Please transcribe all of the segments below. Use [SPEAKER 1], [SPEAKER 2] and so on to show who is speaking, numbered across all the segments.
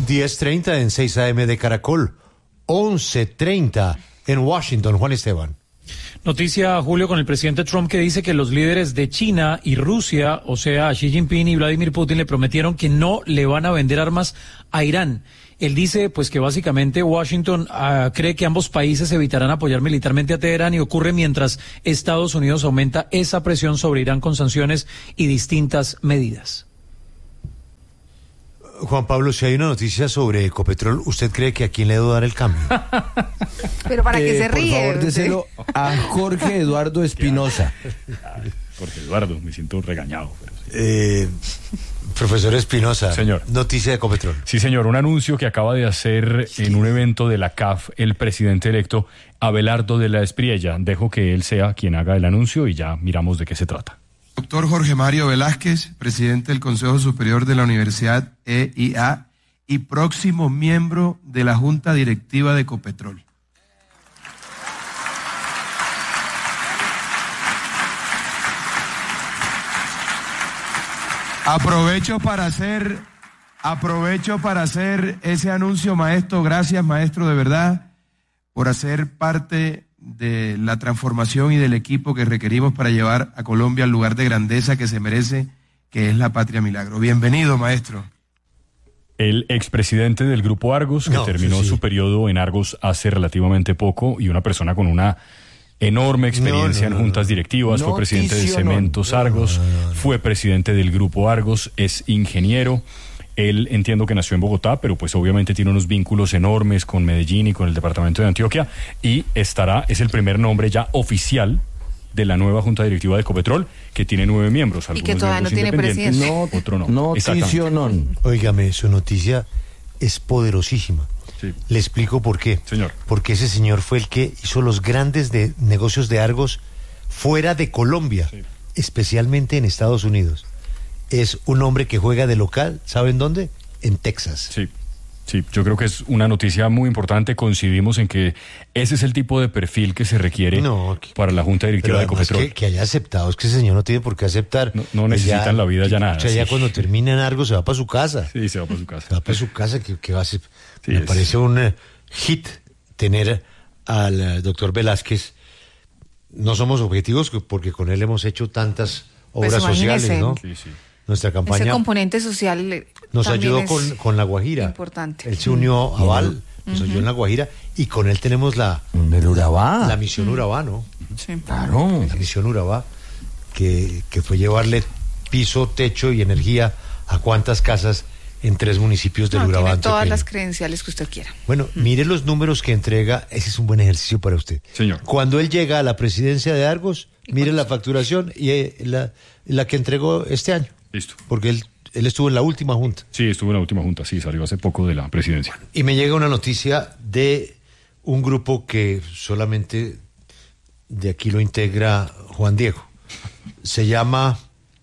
[SPEAKER 1] 10:30 en 6 AM de Caracol, 11:30 en Washington. Juan Esteban.
[SPEAKER 2] Noticia, Julio, con el presidente Trump, que dice que los líderes de China y Rusia, o sea, Xi Jinping y Vladimir Putin, le prometieron que no le van a vender armas a Irán. Él dice, pues, que básicamente Washington cree que ambos países evitarán apoyar militarmente a Teherán, y ocurre mientras Estados Unidos aumenta esa presión sobre Irán con sanciones y distintas medidas.
[SPEAKER 1] Juan Pablo, si hay una noticia sobre Ecopetrol, ¿usted cree que a quién le debo dar el cambio?
[SPEAKER 3] Pero para que se ríe.
[SPEAKER 4] Por favor, déselo a Jorge Eduardo Espinosa.
[SPEAKER 5] Jorge Eduardo, me siento regañado. Pero sí.
[SPEAKER 1] Profesor Espinosa,
[SPEAKER 5] señor.
[SPEAKER 1] Noticia de Ecopetrol.
[SPEAKER 5] Sí, señor, un anuncio que acaba de hacer en un evento de la CAF el presidente electo Abelardo de la Espriella. Dejo que él sea quien haga el anuncio y ya miramos de qué se trata.
[SPEAKER 6] Doctor Jorge Mario Velázquez, presidente del Consejo Superior de la Universidad EIA y próximo miembro de la Junta Directiva de Ecopetrol. Aprovecho para hacer ese anuncio, maestro. Gracias, maestro, de verdad, por hacer parte de la transformación y del equipo que requerimos para llevar a Colombia al lugar de grandeza que se merece, que es la Patria Milagro. Bienvenido, maestro.
[SPEAKER 5] El expresidente del Grupo Argos, que terminó su periodo en Argos hace relativamente poco, y una persona con una enorme experiencia en juntas directivas, fue presidente de Cementos Argos, fue presidente del Grupo Argos, es ingeniero. Él, entiendo que nació en Bogotá, pero pues obviamente tiene unos vínculos enormes con Medellín y con el departamento de Antioquia, y es el primer nombre ya oficial de la nueva Junta Directiva de Ecopetrol, que tiene 9 miembros.
[SPEAKER 3] Y que todavía no tiene presidente.
[SPEAKER 5] Otro no.
[SPEAKER 4] Notición.
[SPEAKER 1] Óigame, su noticia es poderosísima.
[SPEAKER 5] Sí.
[SPEAKER 1] Le explico por qué.
[SPEAKER 5] Señor.
[SPEAKER 1] Porque ese señor fue el que hizo los grandes negocios de Argos fuera de Colombia, especialmente en Estados Unidos. Es un hombre que juega de local, ¿saben dónde? En Texas.
[SPEAKER 5] Sí, yo creo que es una noticia muy importante. Coincidimos en que ese es el tipo de perfil que se requiere para la Junta Directiva de Ecopetrol.
[SPEAKER 1] Que haya aceptado, es que ese señor no tiene por qué aceptar.
[SPEAKER 5] No necesita en la vida ya nada.
[SPEAKER 1] O sea, ya cuando termina en Argos se va para su casa.
[SPEAKER 5] Sí, se va para su casa.
[SPEAKER 1] Se va para su casa, que va a ser... Me parece un hit tener al doctor Velázquez. No somos objetivos porque con él hemos hecho tantas obras sociales, ¿no?
[SPEAKER 5] Sí.
[SPEAKER 1] Nuestra campaña...
[SPEAKER 3] Ese componente social
[SPEAKER 1] nos ayudó con La Guajira.
[SPEAKER 3] Importante.
[SPEAKER 1] Él se unió a Val, nos ayudó en La Guajira, y con él tenemos la misión Urabá, ¿no?
[SPEAKER 3] Sí.
[SPEAKER 4] Claro.
[SPEAKER 1] La misión Urabá, que fue llevarle piso, techo y energía a cuántas casas en 3 municipios del Urabá.
[SPEAKER 3] Tiene todas las credenciales que usted quiera.
[SPEAKER 1] Bueno, mire los números que entrega, ese es un buen ejercicio para usted.
[SPEAKER 5] Señor.
[SPEAKER 1] Cuando él llega a la presidencia de Argos, mire la facturación y la que entregó este año.
[SPEAKER 5] Listo.
[SPEAKER 1] Porque él estuvo en la última junta.
[SPEAKER 5] Sí, estuvo en la última junta, sí, salió hace poco de la presidencia.
[SPEAKER 1] Y me llega una noticia de un grupo que solamente de aquí lo integra Juan Diego. Se llama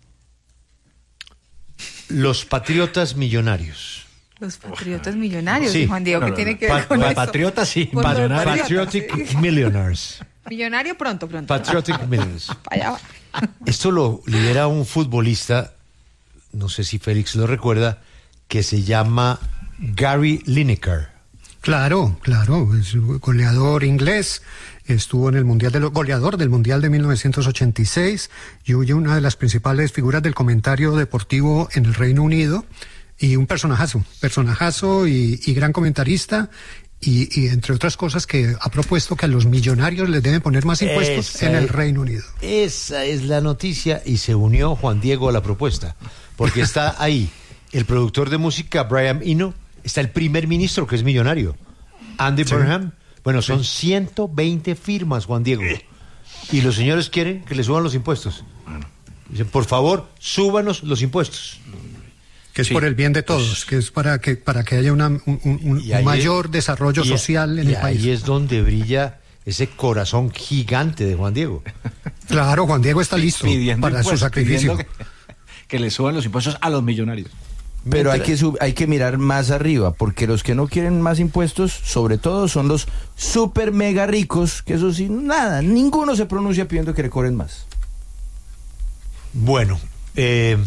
[SPEAKER 1] Los Patriotas Millonarios.
[SPEAKER 3] Los Patriotas Millonarios,
[SPEAKER 1] Sí.
[SPEAKER 3] Juan Diego, ¿qué tiene que ver con eso?
[SPEAKER 1] Patriotas, sí.
[SPEAKER 3] Por los patriotas.
[SPEAKER 1] Patriotic Millionaires.
[SPEAKER 3] Millonario pronto.
[SPEAKER 1] Patriotic Millionaires.
[SPEAKER 3] Allá va.
[SPEAKER 1] Esto lo lidera un futbolista, no sé si Félix lo recuerda, que se llama Gary Lineker.
[SPEAKER 7] Claro, es goleador inglés, estuvo en el goleador del Mundial de 1986 y hoy una de las principales figuras del comentario deportivo en el Reino Unido, y un personajazo y gran comentarista. Y entre otras cosas, que ha propuesto que a los millonarios les deben poner más impuestos en el Reino Unido.
[SPEAKER 1] Esa es la noticia, y se unió Juan Diego a la propuesta, porque está ahí el productor de música Brian Eno, está el primer ministro que es millonario, Andy Burnham. Bueno, son 120 firmas, Juan Diego, y los señores quieren que le suban los impuestos. Dicen, por favor, súbanos los impuestos.
[SPEAKER 7] Que es por el bien de todos, que es para que haya un mayor desarrollo social en el país.
[SPEAKER 1] Y ahí es donde brilla ese corazón gigante de Juan Diego.
[SPEAKER 7] Claro, Juan Diego está listo para su sacrificio.
[SPEAKER 8] Que le suban los impuestos a los millonarios.
[SPEAKER 4] Pero hay que mirar más arriba, porque los que no quieren más impuestos, sobre todo, son los super mega ricos, que eso sí, ninguno se pronuncia pidiendo que le cobren más.
[SPEAKER 1] Bueno,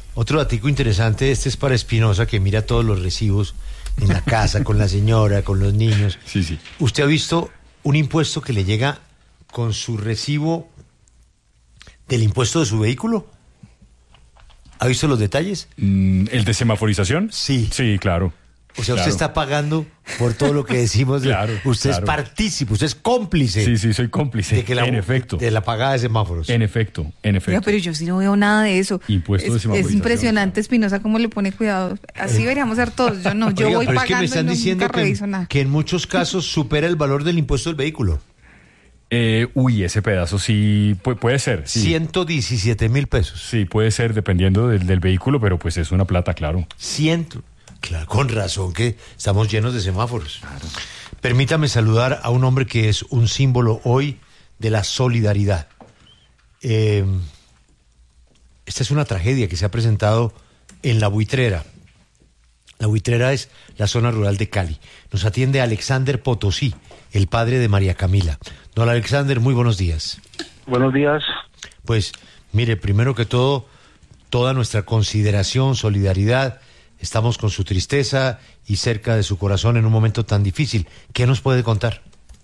[SPEAKER 1] Otro datico interesante, este es para Espinosa, que mira todos los recibos en la casa, con la señora, con los niños.
[SPEAKER 5] Sí, sí.
[SPEAKER 1] ¿Usted ha visto un impuesto que le llega con su recibo del impuesto de su vehículo? ¿Ha visto los detalles?
[SPEAKER 5] ¿El de semaforización?
[SPEAKER 1] Sí.
[SPEAKER 5] Sí, claro.
[SPEAKER 1] O sea, usted está pagando por todo lo que decimos.
[SPEAKER 5] Claro,
[SPEAKER 1] usted
[SPEAKER 5] claro.
[SPEAKER 1] es partícipe, usted es cómplice.
[SPEAKER 5] Sí, soy cómplice.
[SPEAKER 1] En
[SPEAKER 5] efecto.
[SPEAKER 1] De la pagada de semáforos.
[SPEAKER 5] En efecto.
[SPEAKER 3] Oiga, pero yo sí no veo nada de eso.
[SPEAKER 5] Impuesto de
[SPEAKER 3] Es
[SPEAKER 5] semaforización.
[SPEAKER 3] impresionante, Espinosa, cómo le pone cuidado. Así deberíamos ser todos. Yo no, yo
[SPEAKER 1] Oiga,
[SPEAKER 3] voy
[SPEAKER 1] pero
[SPEAKER 3] pagando
[SPEAKER 1] es que me están
[SPEAKER 3] y
[SPEAKER 1] diciendo
[SPEAKER 3] nunca reviso nada.
[SPEAKER 1] que en muchos casos supera el valor del impuesto del vehículo.
[SPEAKER 5] Ese pedazo sí puede ser. Sí.
[SPEAKER 1] 117,000 pesos.
[SPEAKER 5] Sí, puede ser dependiendo del vehículo, pero pues es una plata, claro.
[SPEAKER 1] Claro, con razón que estamos llenos de semáforos. Claro. Permítame saludar a un hombre que es un símbolo hoy de la solidaridad. Esta es una tragedia que se ha presentado en La Buitrera. La Buitrera es la zona rural de Cali. Nos atiende Alexander Potosí, el padre de María Camila. Don Alexander, muy buenos días.
[SPEAKER 9] Buenos días.
[SPEAKER 1] Pues, mire, primero que todo, toda nuestra consideración, solidaridad, estamos con su tristeza y cerca de su corazón en un momento tan difícil. ¿Qué nos puede contar?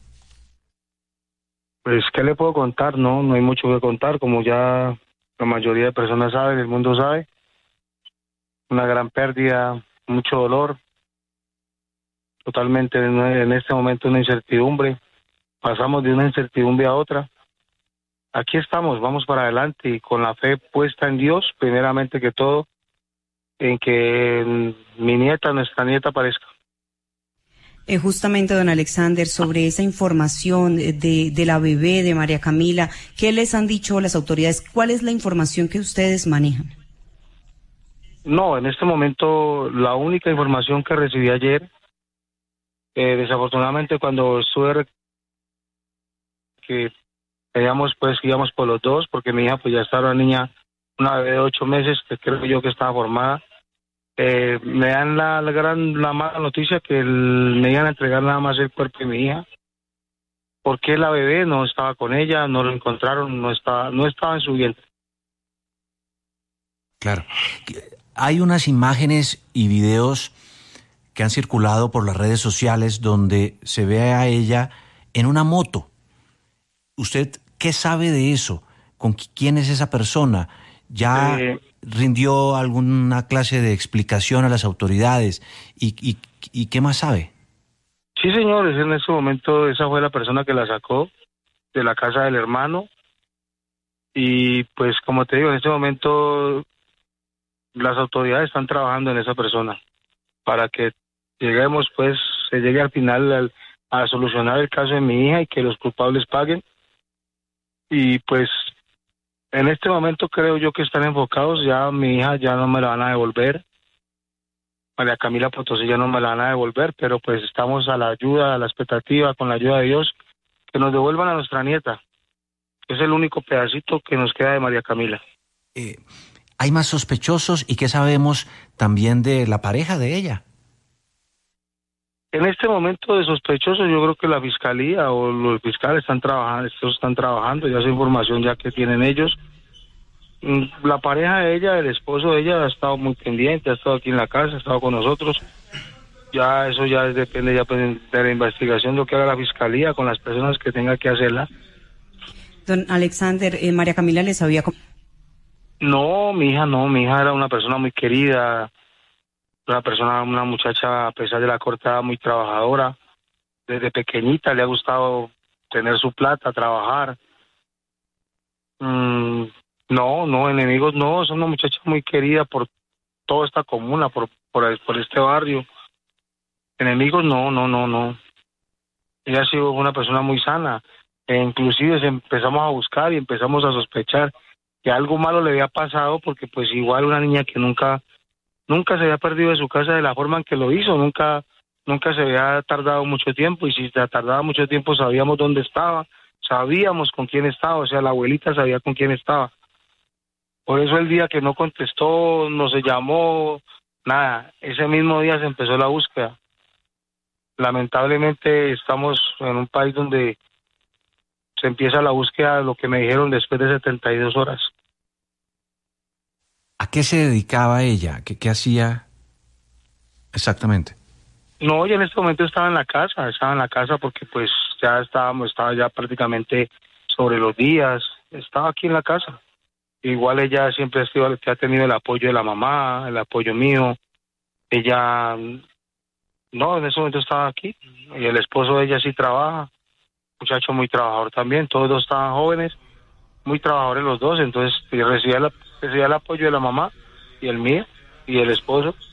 [SPEAKER 9] Pues, ¿qué le puedo contar? No hay mucho que contar, como ya la mayoría de personas saben, el mundo sabe. Una gran pérdida, mucho dolor. Totalmente en este momento una incertidumbre. Pasamos de una incertidumbre a otra. Aquí estamos, vamos para adelante y con la fe puesta en Dios, primeramente que todo, en que nuestra nieta aparezca.
[SPEAKER 10] Justamente, don Alexander, sobre esa información de la bebé de María Camila, ¿qué les han dicho las autoridades? ¿Cuál es la información que ustedes manejan?
[SPEAKER 9] No, en este momento la única información que recibí ayer, desafortunadamente cuando estuve que íbamos por los dos, porque mi hija pues ya estaba una bebé de 8 meses, que creo yo que estaba formada. Me dan la mala noticia que me iban a entregar nada más el cuerpo de mi hija, porque la bebé no estaba con ella, no lo encontraron, no estaba en su vientre.
[SPEAKER 8] Claro. Hay unas imágenes y videos que han circulado por las redes sociales donde se ve a ella en una moto. ¿Usted qué sabe de eso? ¿Con quién es esa persona? ¿Ya rindió alguna clase de explicación a las autoridades? ¿Y qué más sabe?
[SPEAKER 9] Sí, señores, en ese momento esa fue la persona que la sacó de la casa del hermano. Y pues como te digo, en este momento las autoridades están trabajando en esa persona para que se llegue al final a solucionar el caso de mi hija y que los culpables paguen. Y pues en este momento creo yo que están enfocados, ya mi hija ya no me la van a devolver, María Camila Potosí ya no me la van a devolver, pero pues estamos a la expectativa, con la ayuda de Dios, que nos devuelvan a nuestra nieta. Es el único pedacito que nos queda de María Camila.
[SPEAKER 8] ¿Hay más sospechosos y qué sabemos también de la pareja de ella?
[SPEAKER 9] En este momento de sospechosos, yo creo que la fiscalía o los fiscales están trabajando, ya esa información ya que tienen ellos. La pareja de ella, el esposo de ella ha estado muy pendiente, ha estado aquí en la casa, ha estado con nosotros. Ya eso ya depende ya de la investigación, lo que haga la fiscalía con las personas que tenga que hacerla.
[SPEAKER 10] Don Alexander, María Camila les había...
[SPEAKER 9] No, mi hija era una persona muy querida, una muchacha, a pesar de la corta edad, muy trabajadora. Desde pequeñita le ha gustado tener su plata, trabajar. No, enemigos no, es una muchacha muy querida por toda esta comuna, por este barrio. Enemigos no. Ella ha sido una persona muy sana. Inclusive empezamos a buscar y empezamos a sospechar que algo malo le había pasado, porque pues igual una niña que nunca se había perdido de su casa de la forma en que lo hizo, nunca se había tardado mucho tiempo, y si se tardaba mucho tiempo sabíamos dónde estaba, sabíamos con quién estaba, o sea, la abuelita sabía con quién estaba. Por eso el día que no contestó, no se llamó, nada, ese mismo día se empezó la búsqueda. Lamentablemente estamos en un país donde se empieza la búsqueda, lo que me dijeron, después de 72 horas.
[SPEAKER 8] ¿A qué se dedicaba ella? ¿Qué hacía exactamente?
[SPEAKER 9] No, ella en este momento estaba en la casa porque pues ya estaba ya prácticamente sobre los días, estaba aquí en la casa. Igual ella siempre ha tenido el apoyo de la mamá, el apoyo mío. Ella, no, en ese momento estaba aquí. Y el esposo de ella sí trabaja, muchacho muy trabajador también, todos dos estaban jóvenes, muy trabajadores los dos, entonces recibía el apoyo de la mamá y el mío y el esposo.